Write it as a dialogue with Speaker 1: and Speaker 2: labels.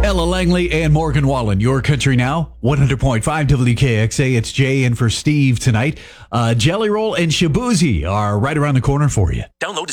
Speaker 1: Ella Langley and Morgan Wallen, Your Country Now, 100.5 WKXA. It's Jay in for Steve tonight. Jelly Roll and Shabuzi are right around the corner for you.
Speaker 2: Download